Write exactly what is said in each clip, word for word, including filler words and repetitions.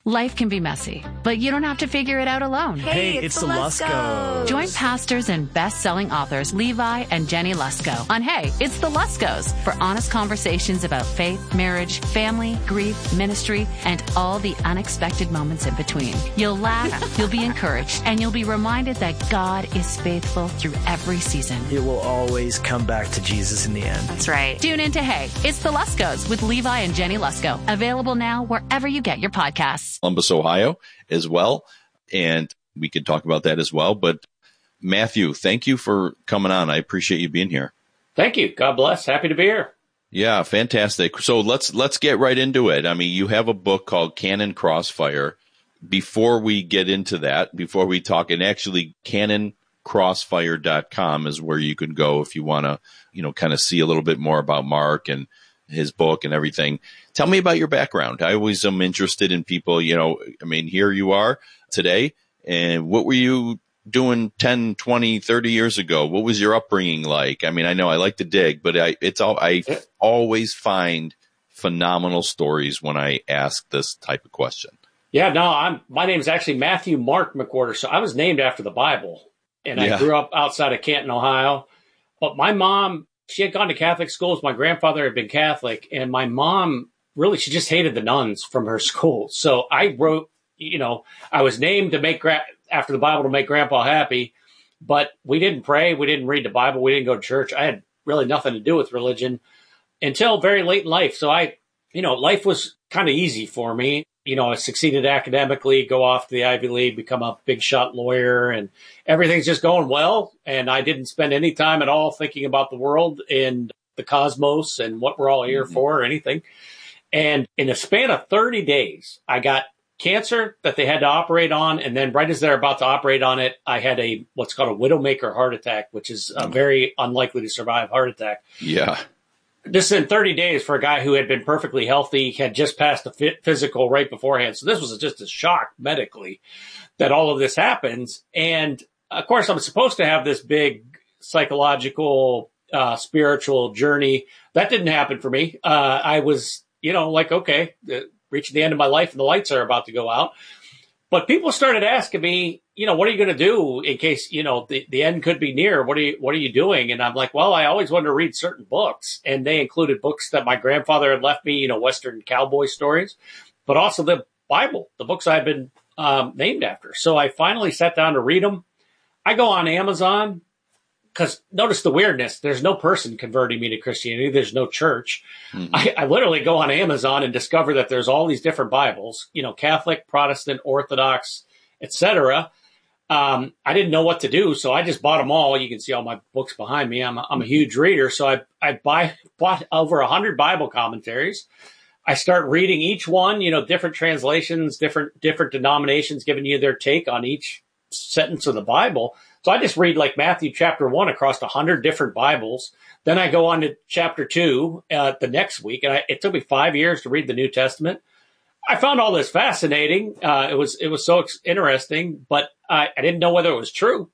Life can be messy, but you don't have to figure it out alone. Hey, Hey, it's, it's the the Luskos. Luskos. Join pastors and best-selling authors Levi and Jenny Lusko on Hey, It's the Luskos for honest conversations about faith, marriage, family, grief, ministry, and all the unexpected moments in between. You'll laugh, you'll be encouraged, and you'll be reminded that God is faithful through every season. It will always come back to Jesus in the end. That's right. Tune in to Hey, It's the Luskos with Levi and Jenny Lusko. Available now wherever you get your podcasts. Columbus, Ohio as well. And we could talk about that as well. But Matthew, thank you for coming on. I appreciate you being here. Thank you. God bless. Happy to be here. Yeah, fantastic. So let's let's get right into it. I mean, you have a book called Canon Crossfire. Before we get into that, before we talk, and actually canon crossfire dot com is where you can go if you want to, you know, kind of see a little bit more about Mark and his book and everything. Tell me about your background. I always am interested in people, you know, I mean, here you are today, and what were you doing ten, twenty, thirty years ago? What was your upbringing like? I mean, I know I like to dig, but I, it's all, I Yeah. always find phenomenal stories when I ask this type of question. Yeah, no, I'm. My name is actually Matthew Mark McWhorter, so I was named after the Bible, and Yeah. I grew up outside of Canton, Ohio. But my mom, she had gone to Catholic schools. My grandfather had been Catholic, and my mom really, she just hated the nuns from her school. So I wrote, you know, I was named to make gra- after the Bible to make Grandpa happy, but we didn't pray, we didn't read the Bible, we didn't go to church. I had really nothing to do with religion until very late in life. So I, you know, life was kind of easy for me. You know, I succeeded academically, go off to the Ivy League, become a big shot lawyer, and everything's just going well. And I didn't spend any time at all thinking about the world and the cosmos and what we're all here Mhm. for or anything. And in a span of thirty days, I got cancer that they had to operate on. And then right as they're about to operate on it, I had a, what's called a widowmaker heart attack, which is a very unlikely to survive heart attack. Yeah. This is in thirty days for a guy who had been perfectly healthy, had just passed a fit physical right beforehand. So this was just a shock medically that all of this happens. And of course, I'm supposed to have this big psychological, uh, spiritual journey. That didn't happen for me. Uh, I was, you know, like, okay, uh, reaching the end of my life and the lights are about to go out. But people started asking me, you know, what are you going to do in case, you know, the, the end could be near? What are you, what are you doing? And I'm like, well, I always wanted to read certain books, and they included books that my grandfather had left me, you know, Western cowboy stories, but also the Bible, the books I've been um, named after. So I finally sat down to read them. I go on Amazon because notice the weirdness. There's no person converting me to Christianity. There's no church. Mhm. I, I literally go on Amazon and discover that there's all these different Bibles, you know, Catholic, Protestant, Orthodox, et cetera. Um, I didn't know what to do, so I just bought them all. You can see all my books behind me. I'm a, I'm a huge reader, so I I buy bought over a hundred Bible commentaries. I start reading each one, you know, different translations, different different denominations, giving you their take on each sentence of the Bible. So I just read like Matthew chapter one across a hundred different Bibles. Then I go on to chapter two uh, the next week, and I, it took me five years to read the New Testament. I found all this fascinating. Uh, it was it was so ex- interesting, but I, I didn't know whether it was true.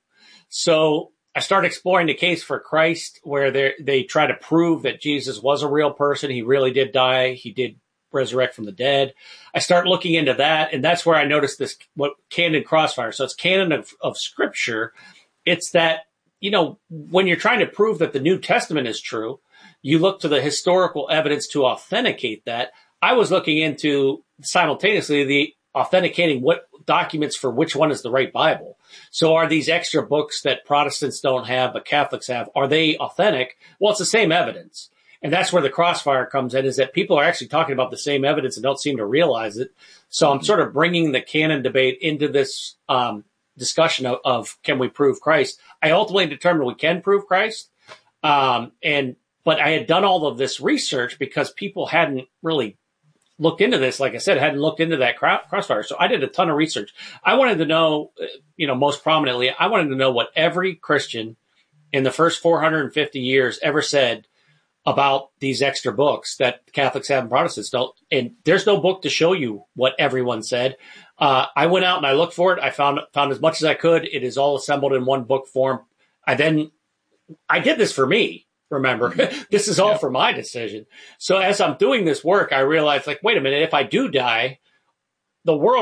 So I started exploring the case for Christ, where they they try to prove that Jesus was a real person. He really did die. He did resurrect from the dead. I start looking into that, and that's where I noticed this what canon crossfire. So it's canon of, of Scripture. It's that, you know, when you're trying to prove that the New Testament is true, you look to the historical evidence to authenticate that. I was looking into simultaneously the authenticating what documents for which one is the right Bible. So are these extra books that Protestants don't have but Catholics have, are they authentic? Well, it's the same evidence. And that's where the crossfire comes in, is that people are actually talking about the same evidence and don't seem to realize it. So I'm sort of bringing the canon debate into this um, discussion of, of can we prove Christ? I ultimately determined we can prove Christ. Um, and but I had done all of this research because people hadn't really looked into this. Like I said, hadn't looked into that crossfire. So I did a ton of research. I wanted to know, you know, most prominently, I wanted to know what every Christian in the first four hundred fifty years ever said about these extra books that Catholics have and Protestants don't. And there's no book to show you what everyone said. Uh, I went out and I looked for it. I found, found as much as I could. It is all assembled in one book form. I then, I did this for me. Remember, this is all yeah. for my decision. So as I'm doing this work, I realized, like, wait a minute, if I do die, the world